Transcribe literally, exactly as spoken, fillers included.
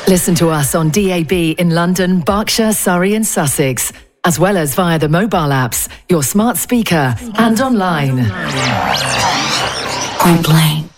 Listen to us on D A B in London, Berkshire, Surrey and Sussex, as well as via the mobile apps, your smart speaker and online. Point Blank.